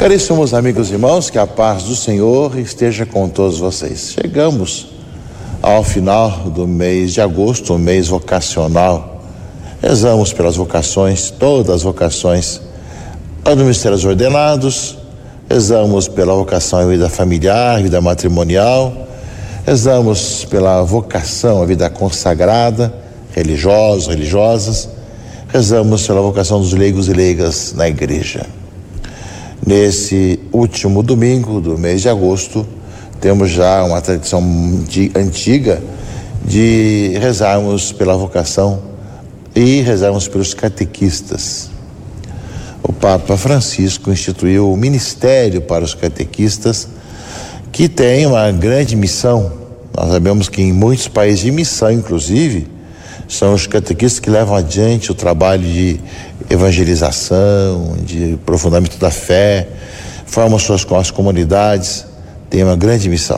Caríssimos amigos e irmãos, que a paz do Senhor esteja com todos vocês. Chegamos ao final do mês de agosto, o mês vocacional. Rezamos pelas vocações, todas as vocações dos ministérios ordenados, rezamos pela vocação à vida familiar, vida matrimonial, rezamos pela vocação à vida consagrada, religiosos, religiosas, rezamos pela vocação dos leigos e leigas na igreja. Nesse último domingo do mês de agosto, temos já uma tradição antiga de rezarmos pela vocação e rezarmos pelos catequistas. O Papa Francisco instituiu o ministério para os catequistas, que tem uma grande missão. Nós sabemos que em muitos países de missão, inclusive, são os catequistas que levam adiante o trabalho de evangelização, de aprofundamento da fé, formam suas comunidades, tem uma grande missão.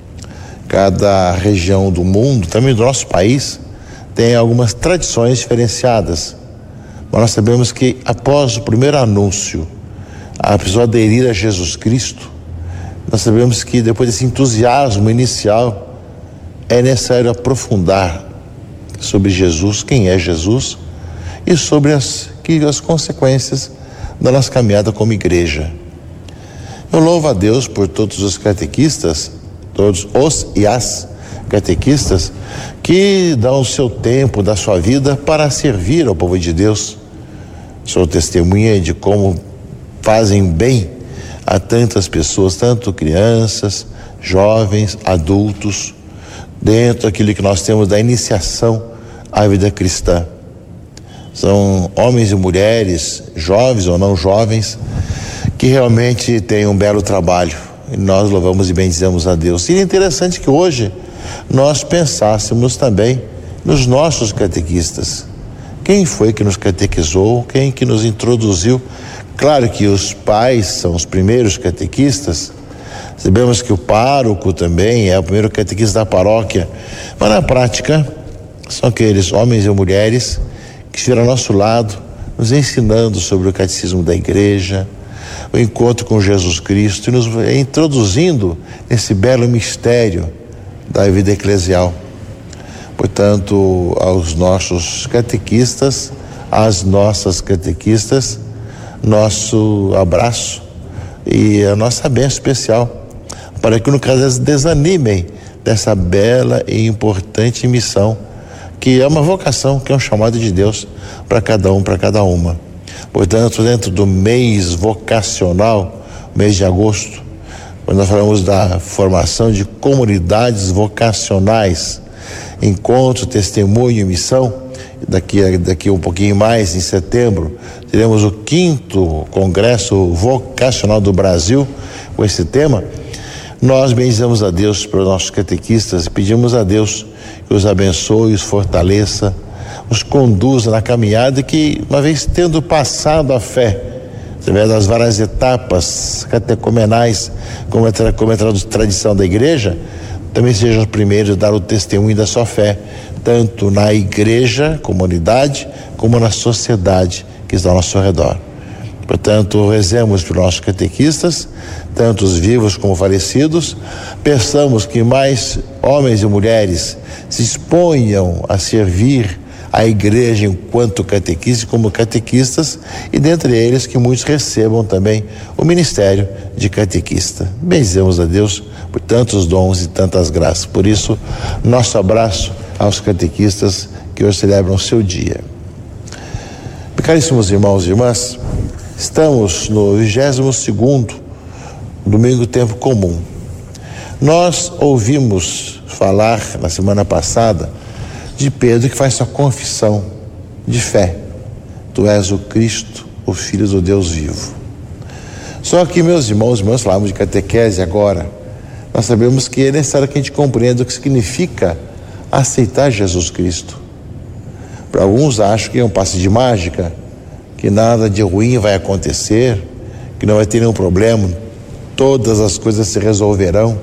Cada região do mundo, também do nosso país, tem algumas tradições diferenciadas. Mas nós sabemos que após o primeiro anúncio, a pessoa aderir a Jesus Cristo, nós sabemos que depois desse entusiasmo inicial, é necessário aprofundar sobre Jesus, quem é Jesus, e sobre as consequências da nossa caminhada como igreja. Eu louvo a Deus por todos os catequistas, todos os e as catequistas, que dão o seu tempo, da sua vida para servir ao povo de Deus. Sou testemunha de como fazem bem a tantas pessoas, tanto crianças, jovens, adultos, dentro daquilo que nós temos da iniciação à vida cristã. São homens e mulheres, jovens ou não jovens, que realmente têm um belo trabalho, e nós louvamos e bendizemos a Deus. Seria interessante que hoje nós pensássemos também nos nossos catequistas. Quem foi que nos catequizou? Quem que nos introduziu? Claro que os pais são os primeiros catequistas. Sabemos que o pároco também é o primeiro catequista da paróquia, mas na prática são aqueles homens e mulheres que estiveram ao nosso lado, nos ensinando sobre o catecismo da igreja, o encontro com Jesus Cristo, e nos introduzindo nesse belo mistério da vida eclesial. Portanto, aos nossos catequistas, às nossas catequistas, nosso abraço e a nossa bênção especial, para que nunca desanimem dessa bela e importante missão, que é uma vocação, que é um chamado de Deus para cada um, para cada uma. Portanto, dentro do mês vocacional, mês de agosto, quando nós falamos da formação de comunidades vocacionais, encontro, testemunho e missão, daqui um pouquinho mais, em setembro, teremos o 5º Congresso Vocacional do Brasil com esse tema. Nós bendizemos a Deus pelos nossos catequistas e pedimos a Deus que os abençoe, os fortaleça, os conduza na caminhada, e que, uma vez tendo passado a fé, através das várias etapas catecumenais, como é tradição da igreja, também sejam os primeiros a dar o testemunho da sua fé, tanto na igreja, comunidade, como na sociedade que está ao nosso redor. Portanto, rezemos pelos nossos catequistas, tanto os vivos como falecidos. Peçamos que mais homens e mulheres se exponham a servir a igreja enquanto catequistas, como catequistas, e dentre eles que muitos recebam também o ministério de catequista. Bendizemos a Deus por tantos dons e tantas graças. Por isso, nosso abraço aos catequistas que hoje celebram o seu dia. Caríssimos irmãos e irmãs, estamos no 22º domingo tempo comum. Nós ouvimos falar na semana passada de Pedro, que faz sua confissão de fé: tu és o Cristo, o Filho do Deus vivo. Só que, meus irmãos e irmãs, falamos de catequese agora. Nós sabemos que é necessário que a gente compreenda o que significa aceitar Jesus Cristo. Para alguns acham que é um passe de mágica, que nada de ruim vai acontecer, que não vai ter nenhum problema, todas as coisas se resolverão,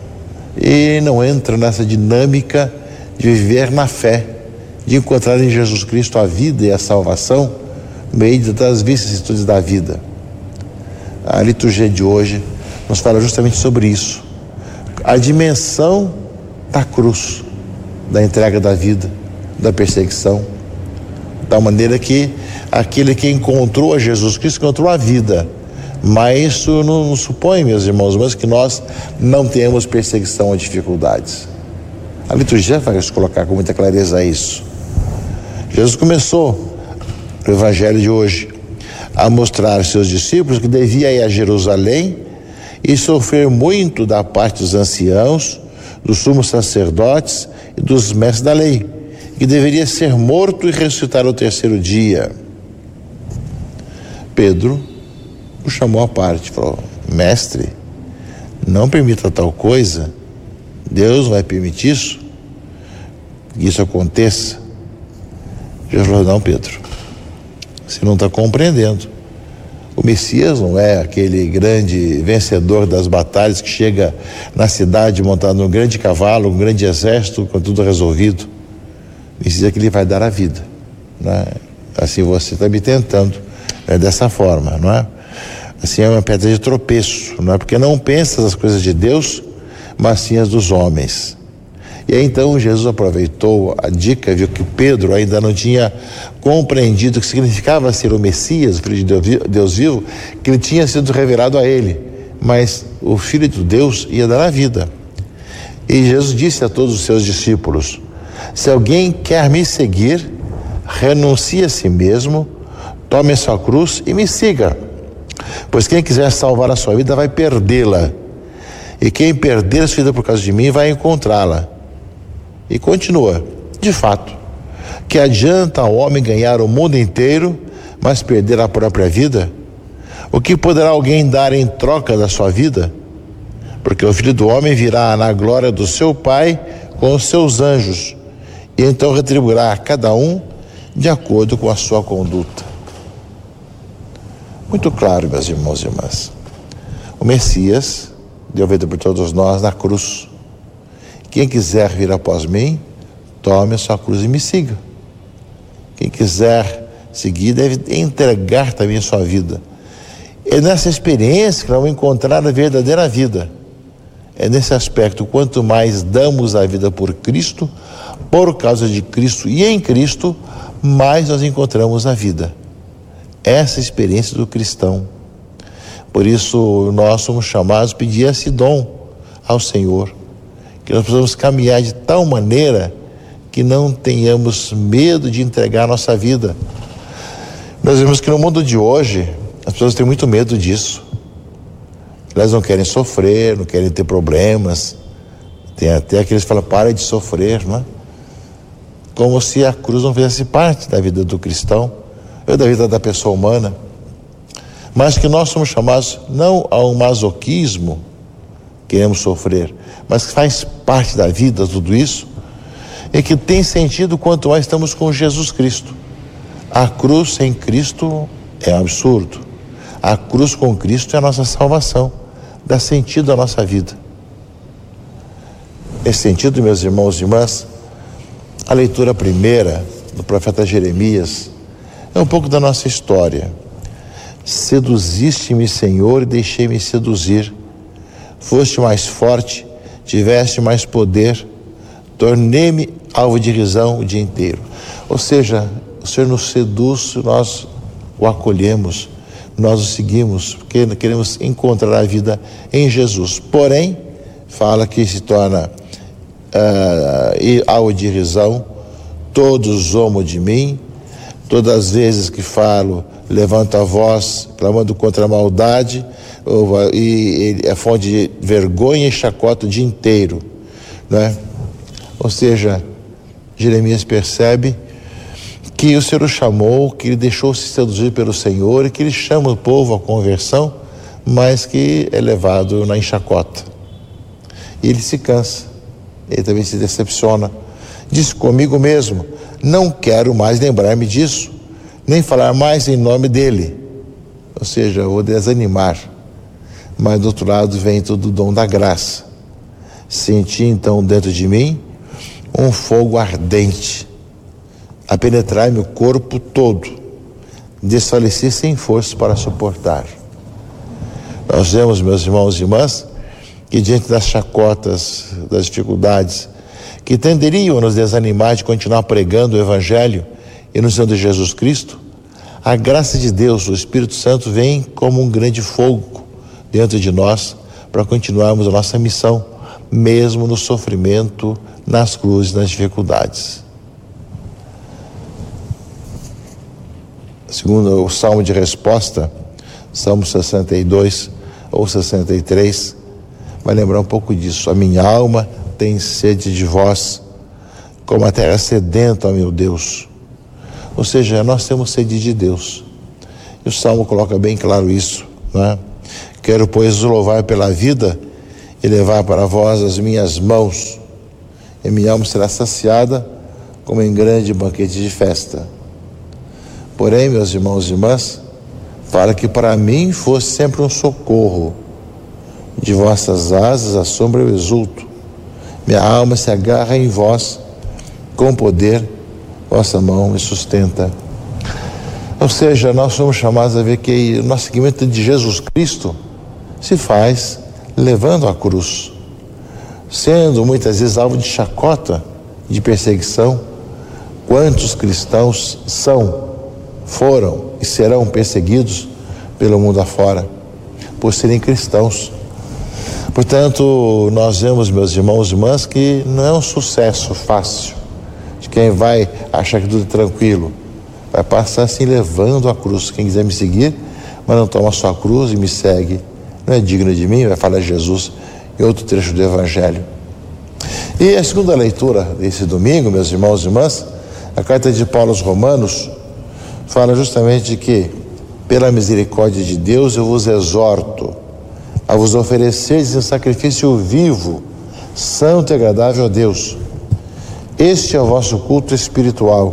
e não entram nessa dinâmica de viver na fé, de encontrar em Jesus Cristo a vida e a salvação no meio das vicissitudes da vida. A liturgia de hoje nos fala justamente sobre isso. A dimensão da cruz, da entrega da vida, da perseguição, da maneira que aquele que encontrou a Jesus Cristo encontrou a vida. Mas isso não supõe, meus irmãos, que nós não tenhamos perseguição ou dificuldades. A liturgia vai nos colocar com muita clareza isso. Jesus começou o evangelho de hoje a mostrar aos seus discípulos que devia ir a Jerusalém e sofrer muito da parte dos anciãos, dos sumos sacerdotes e dos mestres da lei, que deveria ser morto e ressuscitar ao terceiro dia. Pedro o chamou à parte, falou: mestre, não permita tal coisa, Deus não vai permitir isso, que isso aconteça. Jesus falou: não, Pedro, você não está compreendendo. O Messias não é aquele grande vencedor das batalhas que chega na cidade montado num grande cavalo, um grande exército, com tudo resolvido. O Messias é que ele vai dar a vida, né? Assim você está me tentando, dessa forma, não é? Assim é uma pedra de tropeço, não é? Porque não pensa as coisas de Deus, mas sim as dos homens. E aí então Jesus aproveitou a dica, viu que Pedro ainda não tinha compreendido o que significava ser o Messias, o Filho de Deus vivo, que ele tinha sido revelado a ele, mas o Filho de Deus ia dar a vida. E Jesus disse a todos os seus discípulos: se alguém quer me seguir, renuncie a si mesmo, tome a sua cruz e me siga. Pois quem quiser salvar a sua vida vai perdê-la, e quem perder a sua vida por causa de mim vai encontrá-la. E continua: de fato, que adianta ao homem ganhar o mundo inteiro, mas perder a própria vida? O que poderá alguém dar em troca da sua vida? Porque o Filho do Homem virá na glória do seu Pai com os seus anjos, e então retribuirá a cada um de acordo com a sua conduta. Muito claro, meus irmãos e irmãs. O Messias deu vida por todos nós na cruz. Quem quiser vir após mim, tome a sua cruz e me siga. Quem quiser seguir deve entregar também a sua vida. É nessa experiência que vamos encontrar a verdadeira vida. É nesse aspecto: quanto mais damos a vida por Cristo, por causa de Cristo e em Cristo, mais nós encontramos a vida. Essa é a experiência do cristão. Por isso nós somos chamados a pedir esse dom ao Senhor, que nós precisamos caminhar de tal maneira que não tenhamos medo de entregar a nossa vida. Nós vemos que no mundo de hoje as pessoas têm muito medo disso. Elas não querem sofrer, não querem ter problemas. Tem até aqueles que falam: para de sofrer, não é? Como se a cruz não fizesse parte da vida do cristão, ou da vida da pessoa humana. Mas que nós somos chamados não a um masoquismo, queremos sofrer, mas que faz parte da vida tudo isso, e que tem sentido quanto mais estamos com Jesus Cristo. A cruz sem Cristo é um absurdo. A cruz com Cristo é a nossa salvação, dá sentido à nossa vida. Nesse sentido, meus irmãos e irmãs, a leitura primeira do profeta Jeremias é um pouco da nossa história. Seduziste-me, Senhor, e deixei-me seduzir. Foste mais forte, tiveste mais poder, tornei-me alvo de risão o dia inteiro. Ou seja, o Senhor nos seduz, nós o acolhemos, nós o seguimos, porque queremos encontrar a vida em Jesus. Porém, fala que se torna alvo de risão, todos zombam de mim, todas as vezes que falo, levanto a voz, clamando contra a maldade, e é fonte de vergonha e chacota o dia inteiro, né? Ou seja, Jeremias percebe que o Senhor o chamou, que ele deixou-se seduzir pelo Senhor e que ele chama o povo à conversão, mas que é levado na enxacota. E ele se cansa, ele também se decepciona. Diz comigo mesmo: não quero mais lembrar-me disso, nem falar mais em nome dele. Ou seja, eu vou desanimar. Mas do outro lado vem todo o dom da graça. Senti então dentro de mim um fogo ardente a penetrar-me o corpo todo. Desfaleci sem força para suportar. Nós vemos, meus irmãos e irmãs, que diante das chacotas, das dificuldades, que tenderiam a nos desanimar de continuar pregando o Evangelho e no Senhor de Jesus Cristo, a graça de Deus, o Espírito Santo, vem como um grande fogo dentro de nós para continuarmos a nossa missão, mesmo no sofrimento, nas cruzes, nas dificuldades. Segundo o Salmo de Resposta, Salmo 62 ou 63, vai lembrar um pouco disso. A minha alma tem sede de vós, como a terra sedenta, ó meu Deus. Ou seja, nós temos sede de Deus. E o Salmo coloca bem claro isso, não é? Quero, pois, louvar pela vida e levar para vós as minhas mãos, e minha alma será saciada como em grande banquete de festa. Porém, meus irmãos e irmãs, para que para mim fosse sempre um socorro, de vossas asas à sombra eu exulto, minha alma se agarra em vós, com poder vossa mão me sustenta. Ou seja, nós somos chamados a ver que o nosso seguimento de Jesus Cristo se faz levando a cruz, sendo muitas vezes alvo de chacota, de perseguição. Quantos cristãos foram e serão perseguidos pelo mundo afora por serem cristãos. Portanto, nós vemos, meus irmãos e irmãs, que não é um sucesso fácil de quem vai achar que tudo é tranquilo. Vai passar assim levando a cruz. Quem quiser me seguir, mas não toma sua cruz e me segue, não é digno de mim, vai falar Jesus em outro trecho do Evangelho. E a segunda leitura desse domingo, meus irmãos e irmãs, a carta de Paulo aos Romanos, fala justamente de que, pela misericórdia de Deus, eu vos exorto a vos ofereceres em sacrifício vivo, santo e agradável a Deus. Este é o vosso culto espiritual.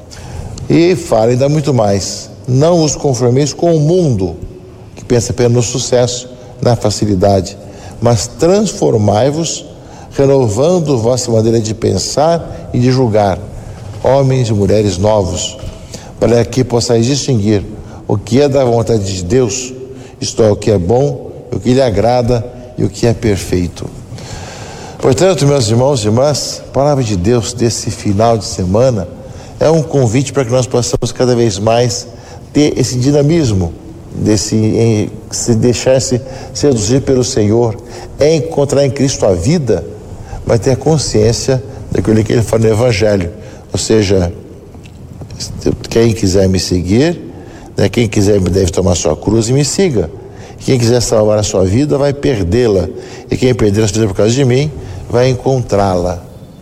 E fala ainda muito mais. Não vos conformeis com o mundo, que pensa apenas no sucesso, na facilidade, mas transformai-vos, renovando vossa maneira de pensar e de julgar, homens e mulheres novos, para que possais distinguir o que é da vontade de Deus, isto é, o que é bom, o que lhe agrada e o que é perfeito. Portanto, meus irmãos e irmãs, a palavra de Deus desse final de semana é um convite para que nós possamos cada vez mais ter esse dinamismo, se deixar-se seduzir pelo Senhor, encontrar em Cristo a vida, mas ter a consciência daquilo que Ele fala no Evangelho. Ou seja, quem quiser me seguir, quem quiser deve tomar sua cruz e me siga. Quem quiser salvar a sua vida vai perdê-la, e quem perder a sua vida por causa de mim vai encontrá-la.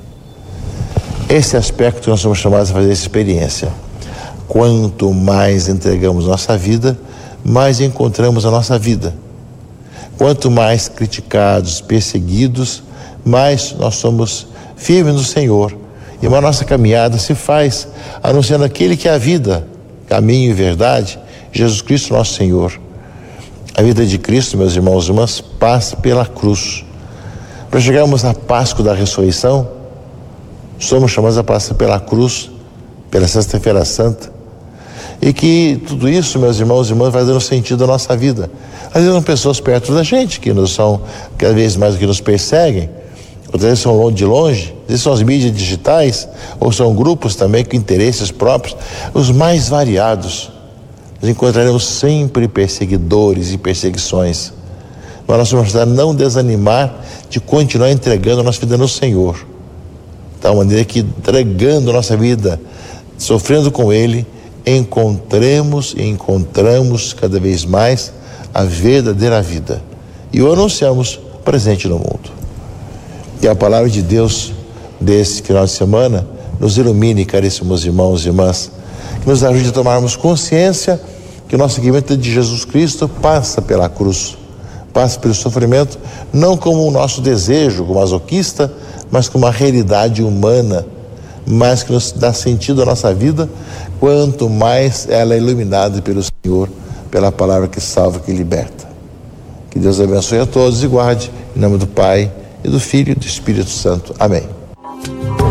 Esse aspecto que nós somos chamados a fazer essa experiência. Quanto mais entregamos nossa vida, mais encontramos a nossa vida. Quanto mais criticados, perseguidos, mais nós somos firmes no Senhor, e a nossa caminhada se faz anunciando aquele que é a vida, caminho e verdade, Jesus Cristo nosso Senhor. A vida de Cristo, meus irmãos e irmãs, passa pela cruz. Para chegarmos à Páscoa da ressurreição, somos chamados a passar pela cruz, pela Sexta-feira Santa, e que tudo isso, meus irmãos e irmãs, vai dando sentido à nossa vida. Às vezes são pessoas perto da gente que nos são cada vez mais que nos perseguem, outras vezes são de longe, às vezes são as mídias digitais, ou são grupos também com interesses próprios, os mais variados. Nós encontraremos sempre perseguidores e perseguições, mas nós somos a não desanimar de continuar entregando a nossa vida no Senhor, de tal maneira que, entregando a nossa vida, sofrendo com Ele, encontramos cada vez mais a verdadeira vida e o anunciamos presente no mundo. E a palavra de Deus desse final de semana nos ilumine, caríssimos irmãos e irmãs, que nos ajude a tomarmos consciência que o nosso seguimento de Jesus Cristo passa pela cruz, passa pelo sofrimento, não como o nosso desejo, como masoquista, mas como uma realidade humana, mas que nos dá sentido à nossa vida, quanto mais ela é iluminada pelo Senhor, pela palavra que salva, que liberta. Que Deus abençoe a todos e guarde, em nome do Pai, e do Filho e do Espírito Santo. Amém.